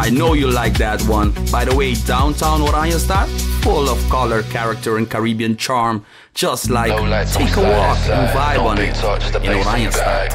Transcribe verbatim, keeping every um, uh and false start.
I know you like that one. By the way, downtown Oranjestad, full of color, character, and Caribbean charm. Just like no lights, take a walk and vibe on it in Oranjestad.